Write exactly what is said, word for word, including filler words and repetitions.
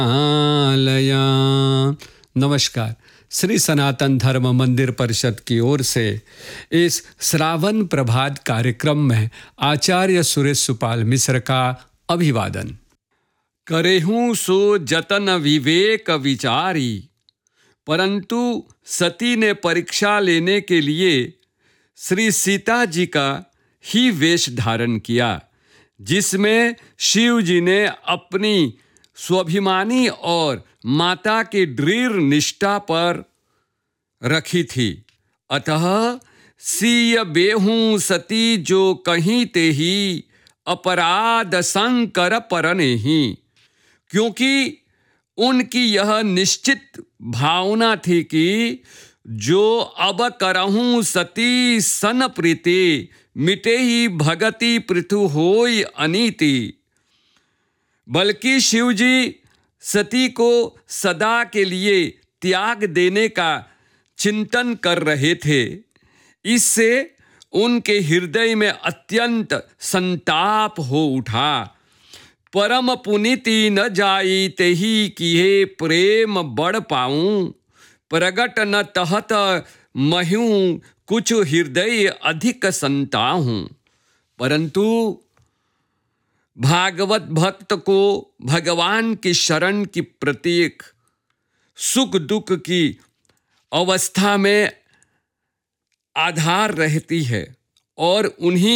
आलया। नमस्कार। श्री सनातन धर्म मंदिर परिषद की ओर से इस श्रावण प्रभात कार्यक्रम में आचार्य सुरेश सुपाल मिश्र का अभिवादन। करेहूँ सो जतन विवेक विचारी, परंतु सती ने परीक्षा लेने के लिए श्री सीता जी का ही वेश धारण किया, जिसमें शिव जी ने अपनी स्वाभिमानी और माता की दृढ़ निष्ठा पर रखी थी। अतः सीय बेहूं सती जो कहीं ते ही, अपराध शंकर परने ही। क्योंकि उनकी यह निश्चित भावना थी कि जो अब करहूं सती सन प्रीति, मिटे ही भगति पृथु होय अनीति। बल्कि शिवजी सती को सदा के लिए त्याग देने का चिंतन कर रहे थे। इससे उनके हृदय में अत्यंत संताप हो उठा। परम पुनीति न जाई तेहि किहे प्रेम बढ़ पाऊं, प्रगट न तहत महूं कुछ हृदय अधिक संताहूं। परंतु भागवत भक्त को भगवान की शरण की प्रत्येक सुख दुख की अवस्था में आधार रहती है और उन्हीं